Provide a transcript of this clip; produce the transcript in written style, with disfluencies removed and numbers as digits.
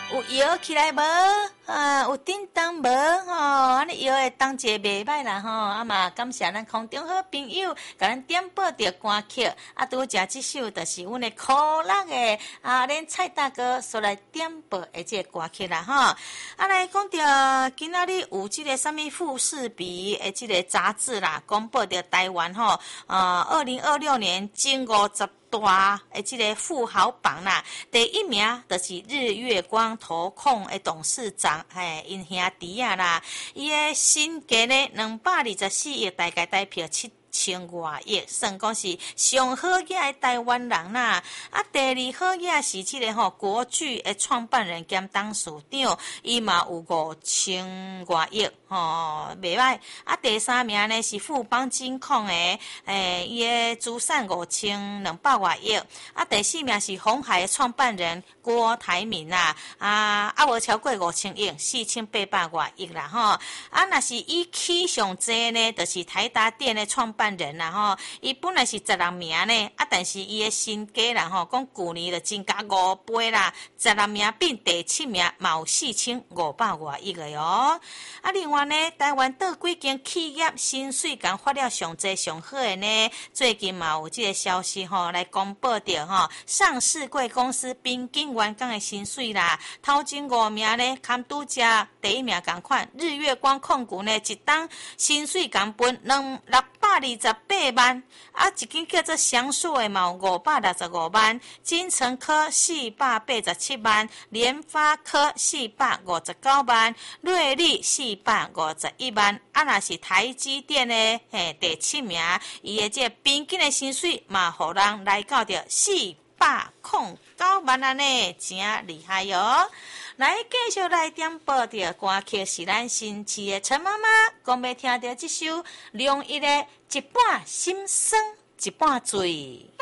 有摇起来无？有叮当无？安尼摇的当节袂歹啦嘛感谢咱空中好朋友，甲咱点播着歌曲，拄食即首就是阮的可乐的恁蔡大哥所来点播的这个歌曲啦来讲着今仔日有即个什么富士比的即个杂志啦，公布着台湾2026年前50大的这个富豪榜啦，第一名就是日月光投控的董事长，因兄弟啦，伊的身价呢224亿，大概代表7000多亿，算讲是上好嘢的台湾人啦。第二好嘢是这个国巨的创办人兼董事长，伊嘛有5000多亿，袂歹。第三名呢是富邦金控的，伊的资产5200多亿。第四名是鸿海的创办人郭台铭啦，无超过5000亿，4800多亿啦若是以起上济呢，就是台达电的创办人啦伊本来是16名呢，但是伊的身价啦讲去年就增加5倍啦，16名变第7名，嘛有4500多亿个哟。另外呢，台湾倒几间企业薪水共发了上济上好的呢，最近嘛有这个消息来公布着上市贵公司平均员工的薪水啦，头前5名呢，堪拄只第一名同款，日月光控股呢一档薪水共分628万，一间叫做祥硕的嘛有565万，金城科487万，联发科459万，瑞丽451万，若是台积电呢第7名，伊的这平均的薪水嘛，互人来到着409万安尼，真厉害哟！来继续来点播着歌曲，是咱新市的陈妈妈讲要听着这首梁一的《一半心酸一半醉》。